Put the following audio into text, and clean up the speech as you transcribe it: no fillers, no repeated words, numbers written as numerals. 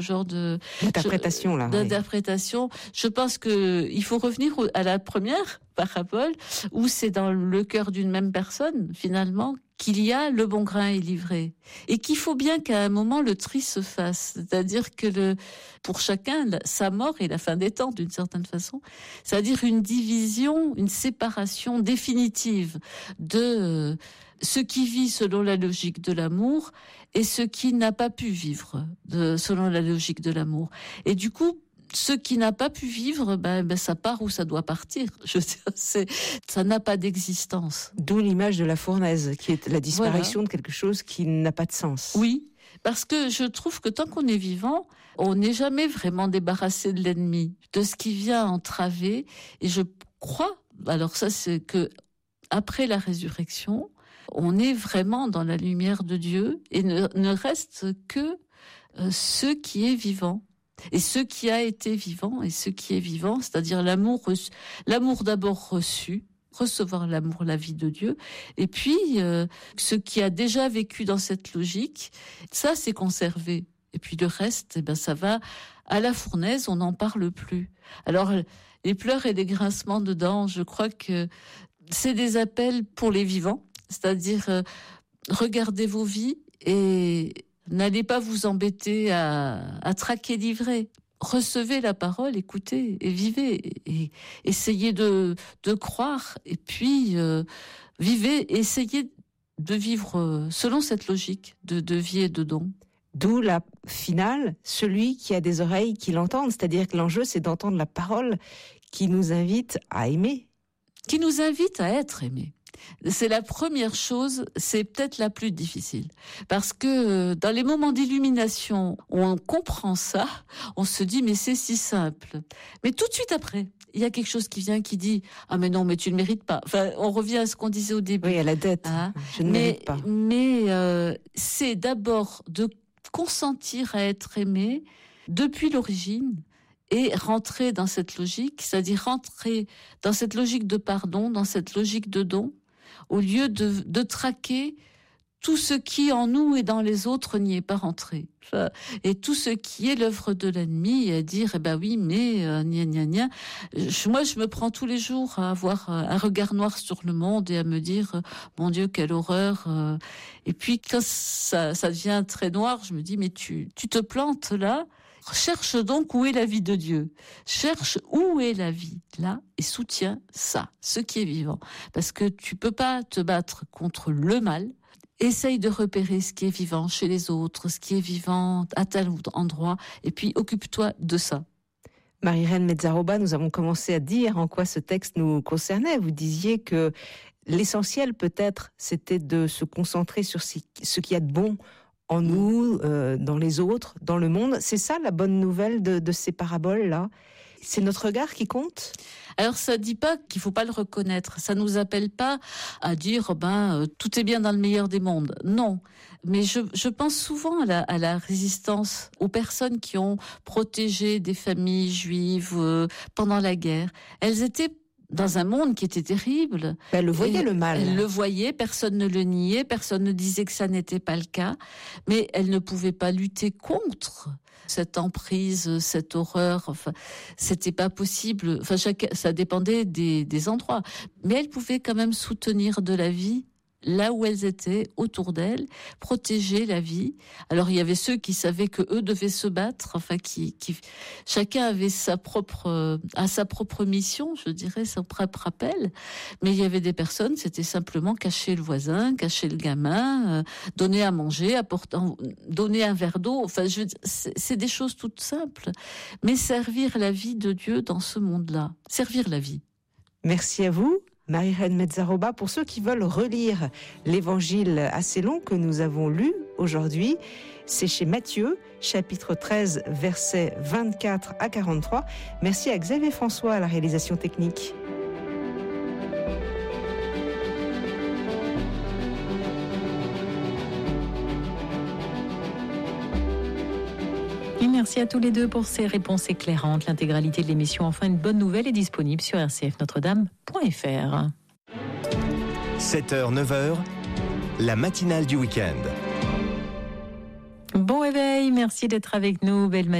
genre d'interprétation. Je pense que il faut revenir à la première parabole, où c'est dans le cœur d'une même personne, finalement, qu'il y a le bon grain est livré. Et qu'il faut bien qu'à un moment, le tri se fasse. C'est-à-dire que pour chacun, sa mort est la fin des temps, d'une certaine façon. C'est-à-dire une division, une séparation définitive de ce qui vit selon la logique de l'amour et ce qui n'a pas pu vivre selon la logique de l'amour. Et du coup, ce qui n'a pas pu vivre, ça part où ça doit partir. Je veux dire, ça n'a pas d'existence. D'où l'image de la fournaise, qui est la disparition de quelque chose qui n'a pas de sens. Oui, parce que je trouve que tant qu'on est vivant, on n'est jamais vraiment débarrassé de l'ennemi, de ce qui vient entraver. Et je crois, alors ça c'est que après la résurrection, on est vraiment dans la lumière de Dieu et ne reste que ce qui est vivant. Et ce qui a été vivant et ce qui est vivant, c'est-à-dire l'amour d'abord reçu, recevoir l'amour, la vie de Dieu, et puis ce qui a déjà vécu dans cette logique, ça c'est conservé. Et puis le reste, ça va à la fournaise, on n'en parle plus. Alors les pleurs et les grincements de dents, je crois que c'est des appels pour les vivants, c'est-à-dire regardez vos vies et n'allez pas vous embêter à traquer l'ivré. Recevez la parole, écoutez et vivez. Et essayez de croire. Et puis, vivez, essayez de vivre selon cette logique de vie et de don. D'où la finale, celui qui a des oreilles qui l'entendent. C'est-à-dire que l'enjeu, c'est d'entendre la parole qui nous invite à aimer. Qui nous invite à être aimés. C'est la première chose, c'est peut-être la plus difficile. Parce que dans les moments d'illumination où on comprend ça, on se dit mais c'est si simple. Mais tout de suite après, il y a quelque chose qui vient qui dit ah mais non mais tu ne mérites pas. Enfin, on revient à ce qu'on disait au début. Oui, à la dette. Je ne mérite pas. Mais c'est d'abord de consentir à être aimé depuis l'origine. Et rentrer dans cette logique, c'est-à-dire rentrer dans cette logique de pardon, dans cette logique de don, au lieu de traquer tout ce qui en nous et dans les autres n'y est pas rentré. Et tout ce qui est l'œuvre de l'ennemi, et à dire, oui, mais, gna gna gna. Moi, je me prends tous les jours à avoir un regard noir sur le monde et à me dire, mon Dieu, quelle horreur. Et puis, quand ça devient très noir, je me dis, mais tu te plantes là. Cherche donc où est la vie de Dieu. Cherche où est la vie là et soutiens ça, ce qui est vivant. Parce que tu peux pas te battre contre le mal. Essaye de repérer ce qui est vivant chez les autres, ce qui est vivant à tel endroit, et puis occupe-toi de ça. Marie-Reine Mezzaroba, nous avons commencé à dire en quoi ce texte nous concernait. Vous disiez que l'essentiel peut-être, c'était de se concentrer sur ce qu'il y a de bon en nous, dans les autres, dans le monde. C'est ça la bonne nouvelle de ces paraboles-là. C'est notre regard qui compte ? Alors ça dit pas qu'il faut pas le reconnaître. Ça nous appelle pas à dire tout est bien dans le meilleur des mondes. Non, mais je pense souvent à la résistance aux personnes qui ont protégé des familles juives pendant la guerre. Elles étaient dans un monde qui était terrible. Elle le voyait, le mal. Elle le voyait, personne ne le niait, personne ne disait que ça n'était pas le cas, mais elle ne pouvait pas lutter contre cette emprise, cette horreur. Enfin, c'était pas possible. Enfin, ça dépendait des endroits. Mais elle pouvait quand même soutenir de la vie là où elles étaient, autour d'elles, protéger la vie. Alors il y avait ceux qui savaient que eux devaient se battre, enfin qui chacun avait sa propre mission, je dirais, son propre appel. Mais il y avait des personnes, c'était simplement cacher le voisin, cacher le gamin, donner à manger, donner un verre d'eau. Enfin, c'est des choses toutes simples, mais servir la vie de Dieu dans ce monde-là, servir la vie. Merci à vous. Marie-Reine Mezzaroba, pour ceux qui veulent relire l'évangile assez long que nous avons lu aujourd'hui, c'est chez Matthieu, chapitre 13, versets 24 à 43. Merci à Xavier François à la réalisation technique. Et merci à tous les deux pour ces réponses éclairantes. L'intégralité de l'émission Enfin une bonne nouvelle est disponible sur rcfnotredame.fr. 7h, 9h, la matinale du week-end. Bon réveil, merci. merci d'être avec nous. Belle